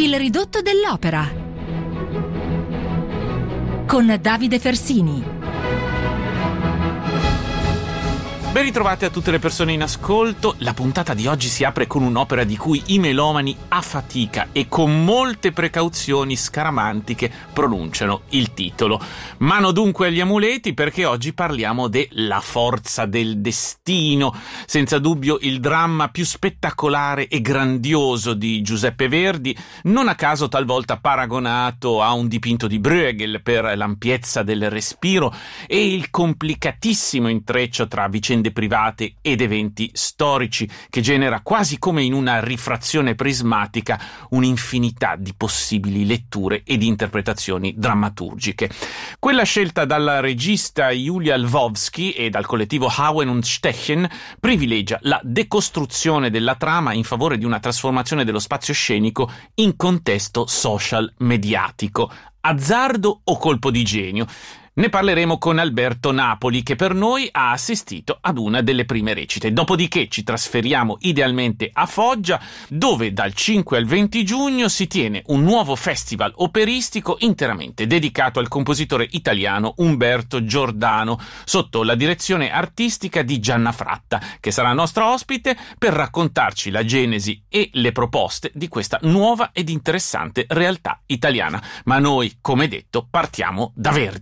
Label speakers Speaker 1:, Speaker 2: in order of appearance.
Speaker 1: Il ridotto dell'opera con Davide Fersini.
Speaker 2: Ben ritrovate a tutte le persone in ascolto. La puntata di oggi si apre con un'opera di cui i melomani a fatica e con molte precauzioni scaramantiche pronunciano il titolo. Mano dunque agli amuleti, perché oggi parliamo de La forza del destino, senza dubbio il dramma più spettacolare e grandioso di Giuseppe Verdi, non a caso talvolta paragonato a un dipinto di Bruegel per l'ampiezza del respiro e il complicatissimo intreccio tra vicende private ed eventi storici che genera quasi come in una rifrazione prismatica un'infinità di possibili letture ed interpretazioni drammaturgiche. Quella scelta dalla regista Julia Lvovsky e dal collettivo Hauen und Stechen privilegia la decostruzione della trama in favore di una trasformazione dello spazio scenico in contesto social mediatico. Azzardo o colpo di genio? Ne parleremo con Alberto Napoli, che per noi ha assistito ad una delle prime recite. Dopodiché ci trasferiamo idealmente a Foggia, dove dal 5 al 20 giugno si tiene un nuovo festival operistico interamente dedicato al compositore italiano Umberto Giordano, sotto la direzione artistica di Gianna Fratta, che sarà nostra ospite per raccontarci la genesi e le proposte di questa nuova ed interessante realtà italiana. Ma noi, come detto, partiamo da Verdi.